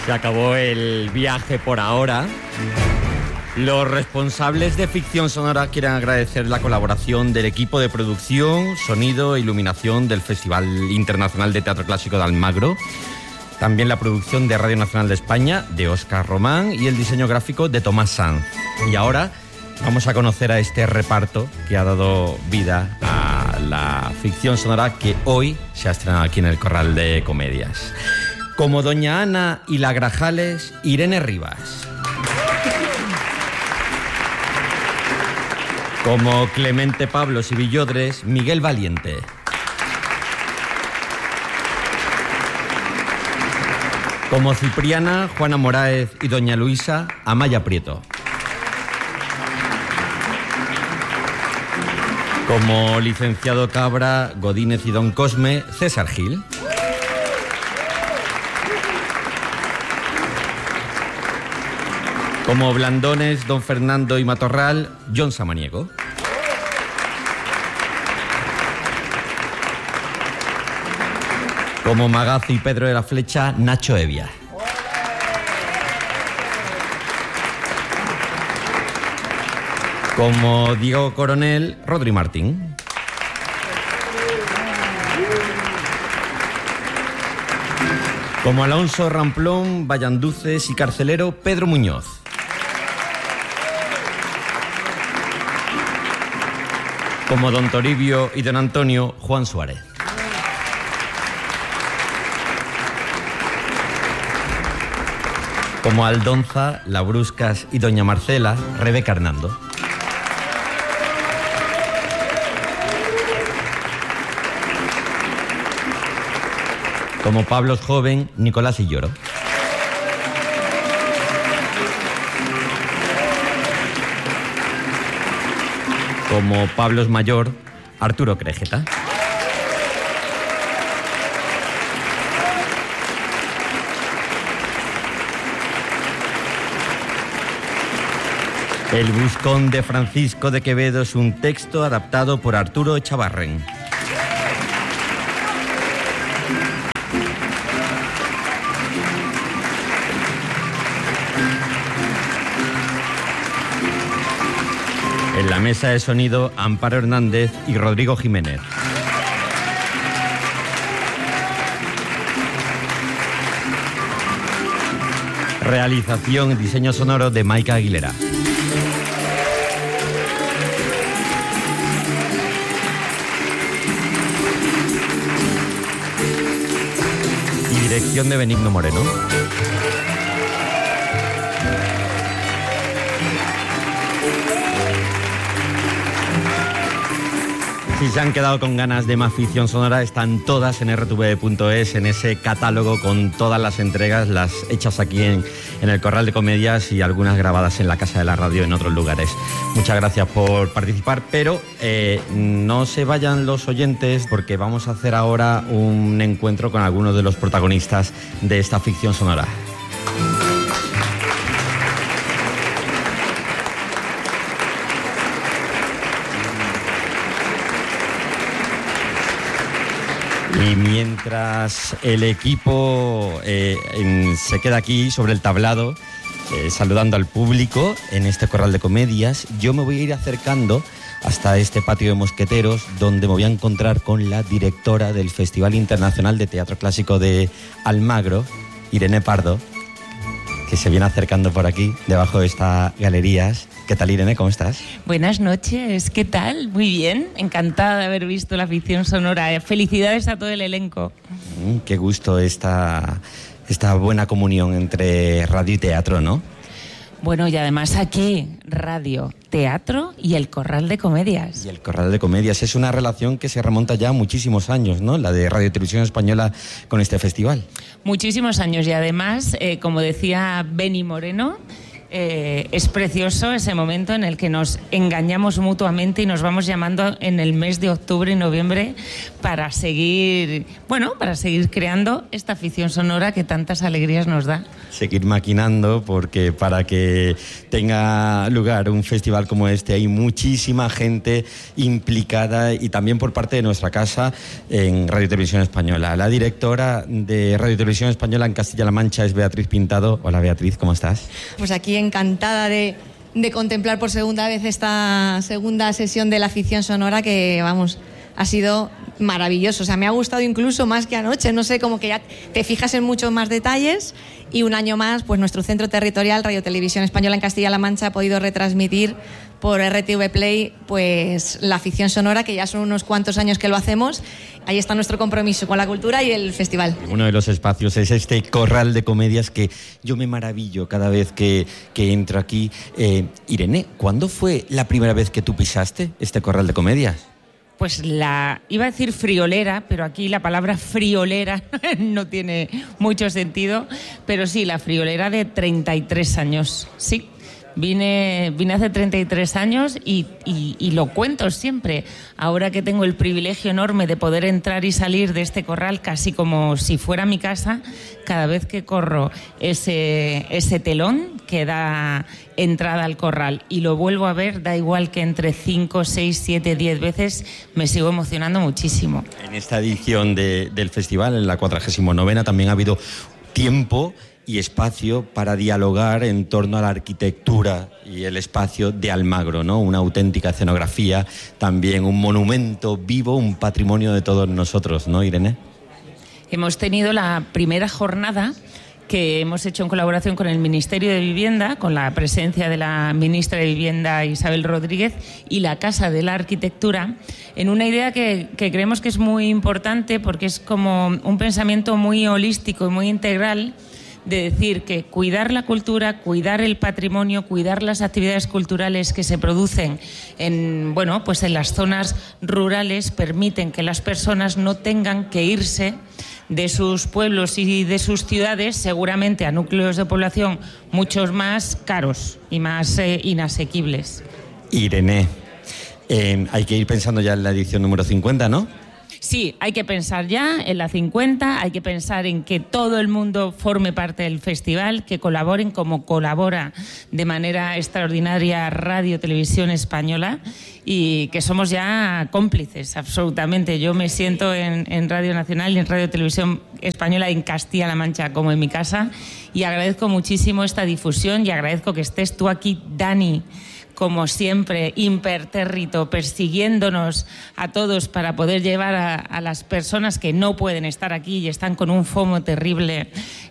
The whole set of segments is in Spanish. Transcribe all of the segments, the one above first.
Se acabó el viaje por ahora. Los responsables de Ficción Sonora quieren agradecer la colaboración del equipo de producción, sonido e iluminación del Festival Internacional de Teatro Clásico de Almagro, también la producción de Radio Nacional de España, de Óscar Román, y el diseño gráfico de Tomás Sanz. Y ahora vamos a conocer a este reparto que ha dado vida a la Ficción Sonora que hoy se ha estrenado aquí en el Corral de Comedias. Como Doña Ana y la Grajales, Irene Rivas. Como Clemente Pablos y Villodres, Miguel Valiente. Como Cipriana, Juana Moraez y Doña Luisa, Amaya Prieto. Como Licenciado Cabra, Godínez y Don Cosme, César Gil. Como Blandones, Don Fernando y Matorral, John Samaniego. Como Magazo y Pedro de la Flecha, Nacho Evia. Como Diego Coronel, Rodri Martín. Como Alonso Ramplón, Vallanduces y Carcelero, Pedro Muñoz. Como Don Toribio y Don Antonio, Juan Suárez. Como Aldonza, Labruscas y Doña Marcela, Rebeca Hernando. Como Pablos Joven, Nicolás Illoro. Como Pablos Mayor, Arturo Crejeta. El Buscón de Francisco de Quevedo es un texto adaptado por Arturo Echavarren. En la mesa de sonido, Amparo Hernández y Rodrigo Jiménez. Realización y diseño sonoro de Maika Aguilera. Y dirección de Benigno Moreno. Si se han quedado con ganas de más ficción sonora, están todas en rtv.es, en ese catálogo con todas las entregas, las hechas aquí en el Corral de Comedias y algunas grabadas en la Casa de la Radio en otros lugares. Muchas gracias por participar, pero no se vayan los oyentes porque vamos a hacer ahora un encuentro con algunos de los protagonistas de esta ficción sonora. Y mientras el equipo se queda aquí sobre el tablado, saludando al público en este Corral de Comedias, yo me voy a ir acercando hasta este patio de mosqueteros, donde me voy a encontrar con la directora del Festival Internacional de Teatro Clásico de Almagro, Irene Pardo, que se viene acercando por aquí, debajo de estas galerías. ¿Qué tal, Irene? ¿Cómo estás? Buenas noches, ¿qué tal? Muy bien, encantada de haber visto la ficción sonora. Felicidades a todo el elenco. Qué gusto esta buena comunión entre radio y teatro, ¿no? Bueno, y además aquí, radio, teatro y el Corral de Comedias. Y el Corral de Comedias es una relación que se remonta ya a muchísimos años, ¿no? La de Radio y Televisión Española con este festival. Muchísimos años y además, como decía Beni Moreno, Es precioso ese momento en el que nos engañamos mutuamente y nos vamos llamando en el mes de octubre y noviembre para seguir creando esta ficción sonora que tantas alegrías nos da. Seguir maquinando, porque para que tenga lugar un festival como este hay muchísima gente implicada, y también por parte de nuestra casa en Radio Televisión Española. La directora de Radio Televisión Española en Castilla-La Mancha es Beatriz Pintado. Hola Beatriz, ¿cómo estás? Pues aquí encantada de contemplar por segunda vez esta segunda sesión de la ficción sonora, que vamos, ha sido maravilloso. O sea, me ha gustado incluso más que anoche, no sé, como que ya te fijas en muchos más detalles, y un año más pues nuestro centro territorial, Radio Televisión Española en Castilla-La Mancha, ha podido retransmitir por RTV Play pues la ficción sonora, que ya son unos cuantos años que lo hacemos. Ahí está nuestro compromiso con la cultura y el festival. Uno de los espacios es este corral de comedias que yo me maravillo cada vez que entro aquí. Irene, ¿cuándo fue la primera vez que tú pisaste este corral de comedias? Pues iba a decir friolera, pero aquí la palabra friolera no tiene mucho sentido, pero sí, la friolera de 33 años, sí. Vine hace 33 años y lo cuento siempre. Ahora que tengo el privilegio enorme de poder entrar y salir de este corral casi como si fuera mi casa, cada vez que corro ese telón que da entrada al corral y lo vuelvo a ver, da igual que entre 5, 6, 7, 10 veces, me sigo emocionando muchísimo. En esta edición del festival, en la 49ª, también ha habido tiempo y espacio para dialogar en torno a la arquitectura y el espacio de Almagro, ¿no? Una auténtica escenografía, también un monumento vivo, un patrimonio de todos nosotros, ¿no, Irene? Hemos tenido la primera jornada que hemos hecho en colaboración con el Ministerio de Vivienda, con la presencia de la ministra de Vivienda Isabel Rodríguez y la Casa de la Arquitectura, en una idea que creemos que es muy importante, porque es como un pensamiento muy holístico y muy integral, de decir que cuidar la cultura, cuidar el patrimonio, cuidar las actividades culturales que se producen en las zonas rurales permiten que las personas no tengan que irse de sus pueblos y de sus ciudades, seguramente a núcleos de población muchos más caros y más inasequibles. Irene, hay que ir pensando ya en la edición número 50, ¿no? Sí, hay que pensar ya en la 50, hay que pensar en que todo el mundo forme parte del festival, que colaboren como colabora de manera extraordinaria Radio Televisión Española, y que somos ya cómplices, absolutamente. Yo me siento en Radio Nacional y en Radio Televisión Española en Castilla-La Mancha como en mi casa, y agradezco muchísimo esta difusión y agradezco que estés tú aquí, Dani, como siempre, impertérrito, persiguiéndonos a todos para poder llevar a las personas que no pueden estar aquí y están con un FOMO terrible,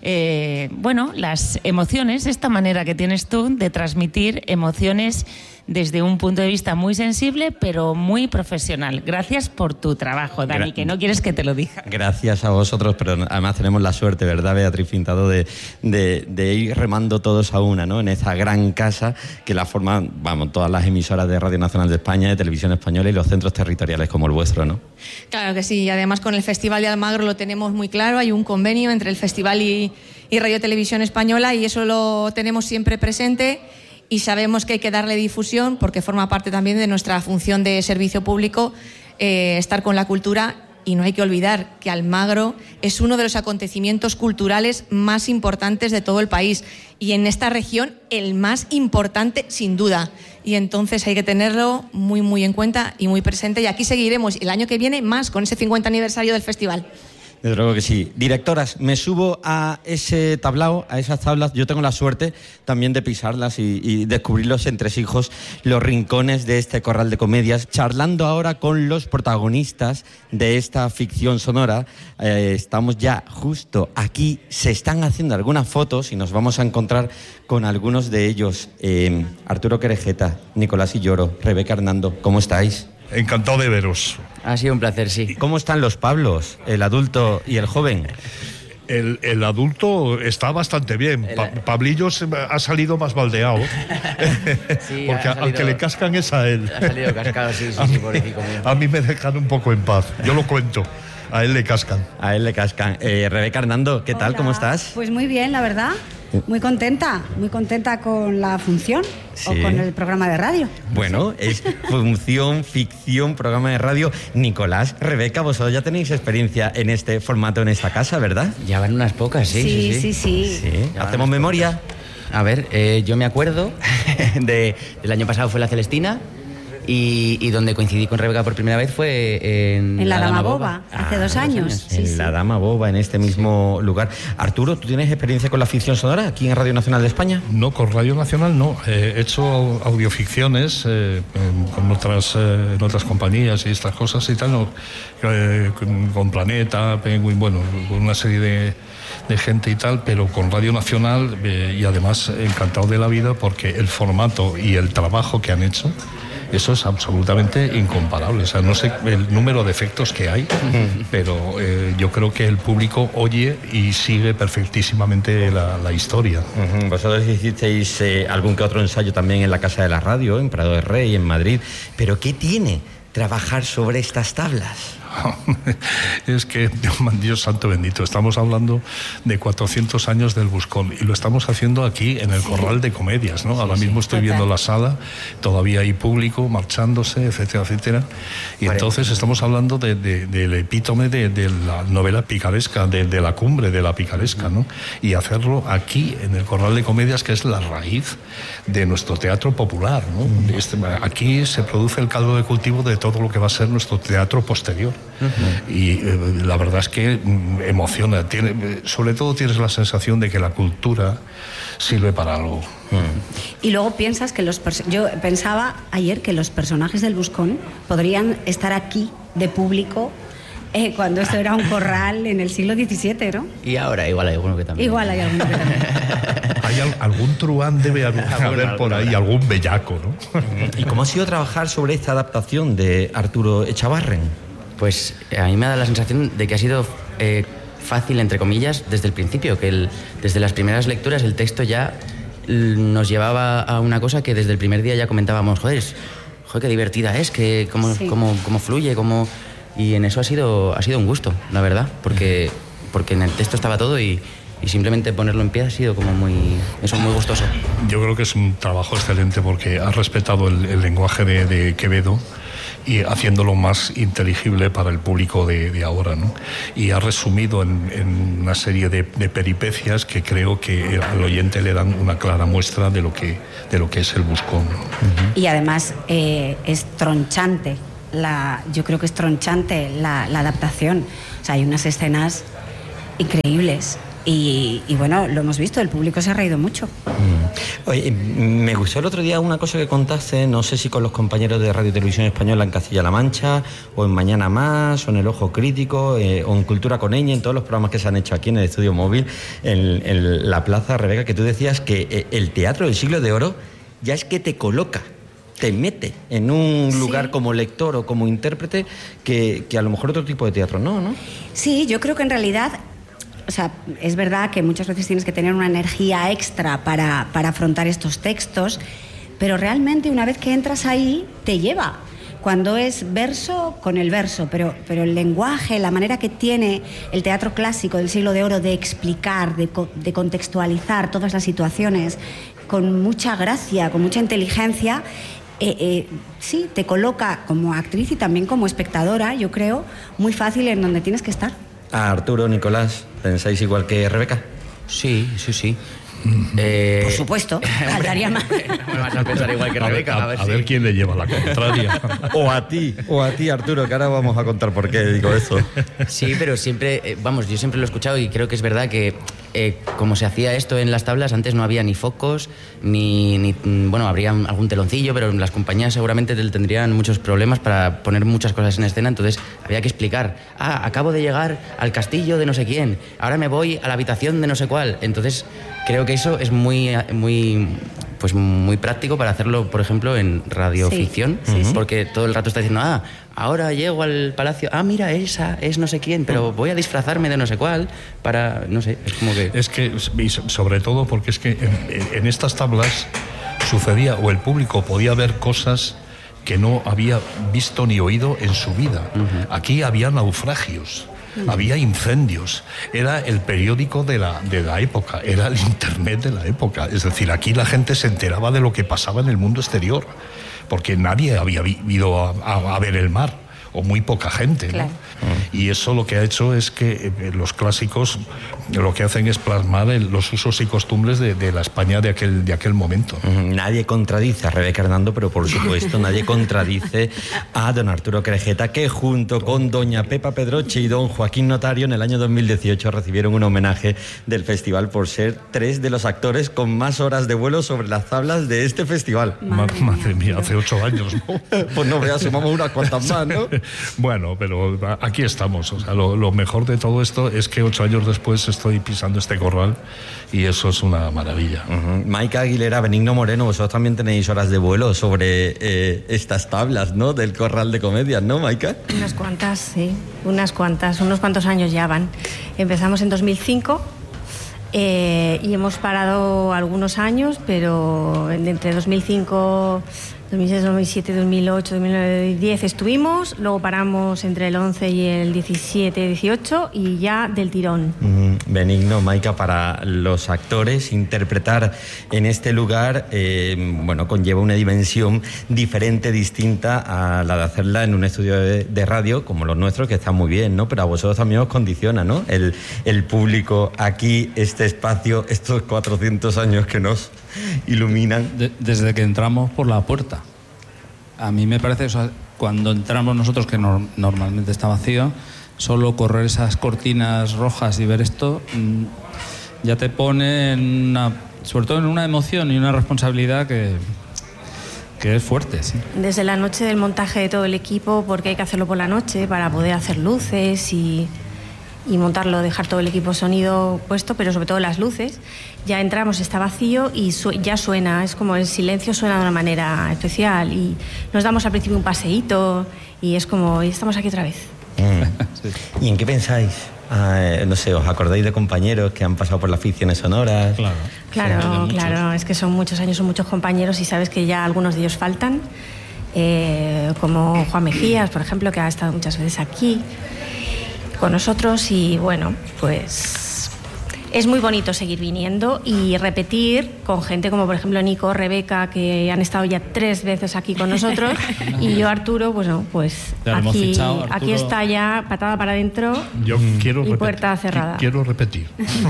las emociones, esta manera que tienes tú de transmitir emociones desde un punto de vista muy sensible, pero muy profesional. Gracias por tu trabajo, Dani, que no quieres que te lo diga. Gracias a vosotros, pero además tenemos la suerte, ¿verdad, Beatriz Pintado, de ir remando todos a una, ¿no? En esa gran casa que la forman, todas las emisoras de Radio Nacional de España, de Televisión Española y los centros territoriales como el vuestro, ¿no? Claro que sí, y además con el Festival de Almagro lo tenemos muy claro, hay un convenio entre el festival y Radio Televisión Española, y eso lo tenemos siempre presente. Y sabemos que hay que darle difusión porque forma parte también de nuestra función de servicio público, estar con la cultura. Y no hay que olvidar que Almagro es uno de los acontecimientos culturales más importantes de todo el país, y en esta región el más importante sin duda. Y entonces hay que tenerlo muy, muy en cuenta y muy presente, y aquí seguiremos el año que viene más con ese 50 aniversario del festival. Desde luego que sí. Directoras, me subo a ese tablao, a esas tablas. Yo tengo la suerte también de pisarlas y descubrir los entresijos, los rincones de este corral de comedias. Charlando ahora con los protagonistas de esta ficción sonora. Estamos ya justo aquí. Se están haciendo algunas fotos y nos vamos a encontrar con algunos de ellos. Arturo Querejeta, Nicolás Illoro, Rebeca Hernando, ¿cómo estáis? Encantado de veros. Ha sido un placer, sí. ¿Cómo están los Pablos, el adulto y el joven? El adulto está bastante bien. Pablillo ha salido más baldeado. Sí, porque al que le cascan es a él. Ha salido cascado, sí, pobrecito mío. A mí me dejan un poco en paz. Yo lo cuento. A él le cascan. A él le cascan. Rebeca Hernando, ¿qué tal? Hola. ¿Cómo estás? Pues muy bien, la verdad. Muy contenta con la función o con el programa de radio. Bueno, es función, ficción, programa de radio. Nicolás, Rebeca, vosotros ya tenéis experiencia en este formato en esta casa, ¿verdad? Ya van unas pocas, sí. Sí. ¿Hacemos memoria? A ver, yo me acuerdo del año pasado fue la Celestina. Y donde coincidí con Rebeca por primera vez fue en la Dama Boba, hace 2 años. En la Dama Boba, en este mismo lugar. Arturo, ¿tú tienes experiencia con la ficción sonora aquí en Radio Nacional de España? No, con Radio Nacional no. He hecho audioficciones en otras compañías y estas cosas y tal, con Planeta, Penguin, bueno, con una serie de gente y tal, pero con Radio Nacional y además encantado de la vida porque el formato y el trabajo que han hecho, eso es absolutamente incomparable. O sea, no sé el número de efectos que hay, pero yo creo que el público oye y sigue perfectísimamente la historia. Vosotros hicisteis algún que otro ensayo también en la Casa de la Radio, en Prado de Rey, en Madrid. ¿Pero qué tiene trabajar sobre estas tablas? Es que, Dios santo bendito, estamos hablando de 400 años del Buscón y lo estamos haciendo aquí en el Corral de Comedias, ¿no? Ahora mismo estoy viendo la sala, todavía hay público marchándose, etcétera, etcétera. Y entonces estamos hablando del epítome de la novela picaresca, de la cumbre de la picaresca, ¿no? Y hacerlo aquí en el Corral de Comedias, que es la raíz de nuestro teatro popular, ¿no? Aquí se produce el caldo de cultivo de todo lo que va a ser nuestro teatro posterior. Y la verdad es que emociona. Sobre todo tienes la sensación de que la cultura sirve para algo. Y luego piensas que yo pensaba ayer que los personajes del Buscón podrían estar aquí de público cuando esto era un corral en el siglo XVII, ¿no? Y ahora igual hay alguno que también. Hay algún truán debe haber por ahí, algún bellaco, ¿no? ¿Y cómo ha sido trabajar sobre esta adaptación de Arturo Echavarren? Pues a mí me da la sensación de que ha sido fácil, entre comillas, desde el principio, que desde las primeras lecturas el texto ya nos llevaba a una cosa que desde el primer día ya comentábamos, joder, qué divertida es, que cómo fluye, y en eso ha sido un gusto, la verdad, porque en el texto estaba todo y simplemente ponerlo en pie ha sido como muy gustoso. Yo creo que es un trabajo excelente porque ha respetado el lenguaje de Quevedo y haciéndolo más inteligible para el público de ahora, ¿no? Y ha resumido en una serie de peripecias que creo que al oyente le dan una clara muestra de lo que es el Buscón, ¿no? Y además es tronchante, yo creo que es tronchante la adaptación. O sea, hay unas escenas increíbles. Y bueno, lo hemos visto, el público se ha reído mucho. Oye, me gustó el otro día una cosa que contaste, no sé si con los compañeros de Radio y Televisión Española en Castilla-La Mancha, o en Mañana Más, o en El Ojo Crítico, o en Cultura con Eñe, en todos los programas que se han hecho aquí en el Estudio Móvil, en la plaza, Rebeca, que tú decías que el teatro del siglo de oro ya es que te coloca, te mete en un lugar como lector o como intérprete que a lo mejor otro tipo de teatro no. Sí, yo creo que en realidad... O sea, es verdad que muchas veces tienes que tener una energía extra para afrontar estos textos, pero realmente una vez que entras ahí, te lleva. Cuando es verso, con el verso, pero el lenguaje, la manera que tiene el teatro clásico del siglo de oro de explicar, de contextualizar todas las situaciones, con mucha gracia, con mucha inteligencia, sí, te coloca como actriz y también como espectadora, yo creo, muy fácil en donde tienes que estar. Arturo, Nicolás, ¿pensáis igual que Rebeca? Sí. Por supuesto, faltaría más. Me vas a pensar igual que Rebeca. A ver quién le lleva la contraria. o a ti, Arturo, que ahora vamos a contar por qué digo eso. Sí, pero siempre, yo siempre lo he escuchado y creo que es verdad que como se hacía esto en las tablas, antes no había ni focos, ni habría algún teloncillo, pero las compañías seguramente tendrían muchos problemas para poner muchas cosas en escena, entonces había que explicar, acabo de llegar al castillo de no sé quién, ahora me voy a la habitación de no sé cuál, entonces creo que eso es muy práctico para hacerlo, por ejemplo, en radioficción, porque todo el rato está diciendo, ahora llego al palacio, mira, esa es no sé quién, pero voy a disfrazarme de no sé cuál para, no sé, es como que... Es que, sobre todo porque es que en estas tablas sucedía, o el público podía ver cosas que no había visto ni oído en su vida. Aquí había naufragios. había incendios, era el periódico de la época, era el internet de la época. Es decir, aquí la gente se enteraba de lo que pasaba en el mundo exterior, porque nadie había ido a ver el mar, o muy poca gente, ¿no? Claro. Y eso lo que ha hecho es que los clásicos lo que hacen es plasmar los usos y costumbres de la España de aquel momento. Nadie contradice a Rebeca Hernando, pero por supuesto nadie contradice a don Arturo Crejeta, que junto con doña Pepa Pedroche y don Joaquín Notario en el año 2018 recibieron un homenaje del festival por ser 3 de los actores con más horas de vuelo sobre las tablas de este festival. Madre mía, hace 8 años, ¿no? Pues no veas, sumamos unas cuantas más, ¿no? Bueno, pero aquí estamos. O sea, lo mejor de todo esto es que 8 años después estoy pisando este corral y eso es una maravilla. Maika Aguilera, Benigno Moreno, vosotros también tenéis horas de vuelo sobre estas tablas, ¿no? Del corral de comedias, ¿no, Maika? Unas cuantas, sí. Unos cuantos años ya van. Empezamos en 2005 y hemos parado algunos años, pero entre 2005... 2006, 2007, 2008, 2009, 2010 estuvimos, luego paramos entre el 11 y el 17, 18 y ya del tirón. Benigno, Maika, para los actores interpretar en este lugar, conlleva una dimensión diferente, distinta a la de hacerla en un estudio de radio como los nuestros, que está muy bien, ¿no? Pero a vosotros también os condiciona, ¿no? El público aquí, este espacio, estos 400 años que nos iluminan. Desde que entramos por la puerta. A mí me parece, o sea, cuando entramos nosotros, que normalmente está vacío, solo correr esas cortinas rojas y ver esto ya te pone sobre todo en una emoción y una responsabilidad que es fuerte, sí. Desde la noche del montaje de todo el equipo, porque hay que hacerlo por la noche para poder hacer luces y montarlo, dejar todo el equipo sonido puesto, pero sobre todo las luces. Ya entramos, está vacío y ya suena, es como el silencio suena de una manera especial y nos damos al principio un paseíto y es como, y estamos aquí otra vez. Sí. ¿Y en qué pensáis? No sé, ¿os acordáis de compañeros que han pasado por las ficciones sonoras? Claro, es que son muchos años, son muchos compañeros y sabes que ya algunos de ellos faltan, como Juan Mejías, por ejemplo, que ha estado muchas veces aquí con nosotros y bueno, pues es muy bonito seguir viniendo y repetir con gente como por ejemplo Nico, Rebeca, que han estado ya 3 veces aquí con nosotros y yo, Arturo, bueno, pues aquí está ya patada para adentro y puerta cerrada. Quiero repetir.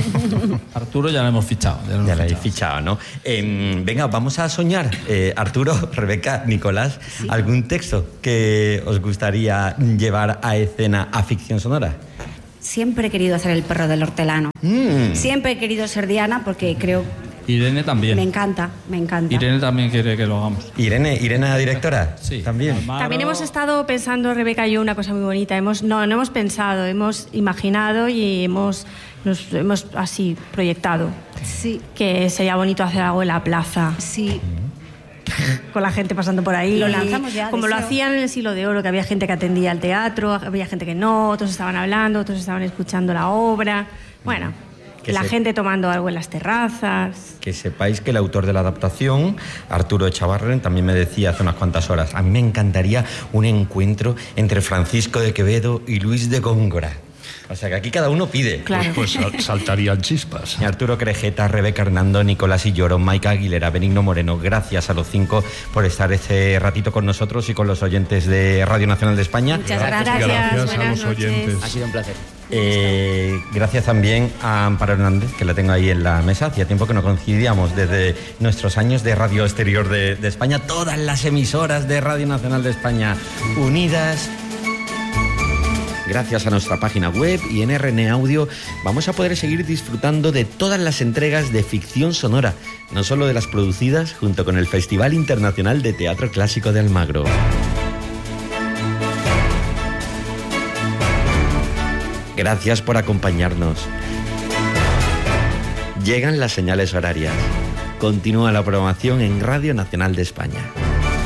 Arturo ya lo hemos fichado. Ya lo habéis fichado, ¿no? Venga, vamos a soñar. Arturo, Rebeca, Nicolás, ¿sí? ¿Algún texto que os gustaría llevar a escena, a ficción sonora? Siempre he querido hacer El perro del hortelano. Siempre he querido ser Diana porque creo... Irene también. Me encanta. Irene también quiere que lo hagamos. Irene, la directora. Sí. También. También hemos estado pensando, Rebeca y yo, una cosa muy bonita. No hemos pensado, hemos imaginado y nos hemos así proyectado. Sí. Que sería bonito hacer algo en la plaza. Sí. Con la gente pasando por ahí. Lo lanzamos ya. Como lo hacían en el Siglo de Oro, que había gente que atendía al teatro, había gente que no, otros estaban hablando, otros estaban escuchando la obra. Bueno, la gente tomando algo en las terrazas. Que sepáis que el autor de la adaptación, Arturo Echavarren, también me decía hace unas cuantas horas, a mí me encantaría un encuentro entre Francisco de Quevedo y Luis de Góngora. O sea que aquí cada uno pide. Claro. Pues saltarían chispas. Arturo Crejeta, Rebeca Hernando, Nicolás Illoro, Maika Aguilera, Benigno Moreno, gracias a los 5 por estar este ratito con nosotros y con los oyentes de Radio Nacional de España. Muchas gracias. Gracias a Buenas los oyentes. Ha sido un placer. Gracias también a Amparo Hernández, que la tengo ahí en la mesa. Hacía tiempo que no coincidíamos desde nuestros años de Radio Exterior de España. Todas las emisoras de Radio Nacional de España unidas. Gracias a nuestra página web y en RN Audio vamos a poder seguir disfrutando de todas las entregas de ficción sonora, no solo de las producidas junto con el Festival Internacional de Teatro Clásico de Almagro. Gracias por acompañarnos. Llegan las señales horarias. Continúa la programación en Radio Nacional de España.